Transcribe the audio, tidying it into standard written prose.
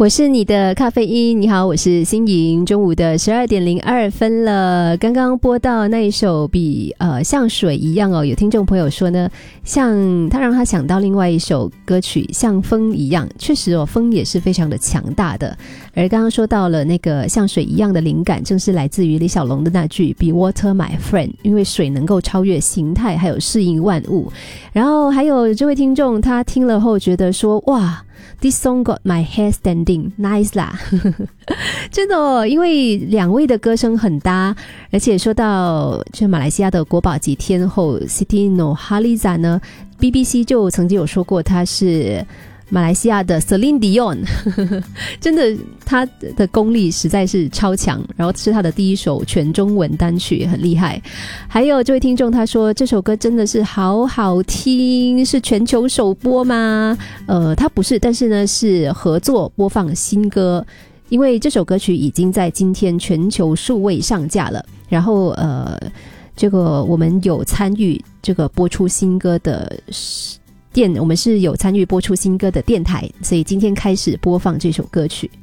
我是你的咖啡因，你好，我是心莹。中午的12:02了，刚刚播到那一首比像水一样哦，有听众朋友说呢，像他让他想到另外一首歌曲像风一样，确实哦，风也是非常的强大的。而刚刚说到了那个像水一样的灵感，正是来自于李小龙的那句 Be water my friend， 因为水能够超越形态，还有适应万物。然后还有这位听众他听了后觉得说，哇，This song got my hair standing, nice 啦真的哦，因为两位的歌声很搭，而且说到这马来西亚的国宝级天后 Siti Nurhaliza 呢， BBC 就曾经有说过她是马来西亚的 Celine Dion 真的他的功力实在是超强，然后是他的第一首全中文单曲，很厉害。还有这位听众他说这首歌真的是好好听，是全球首播吗？他不是，但是呢是合作播放新歌，因为这首歌曲已经在今天全球数位上架了，然后这个我们有参与这个播出新歌的我们是有参与播出新歌的电台，所以今天开始播放这首歌曲。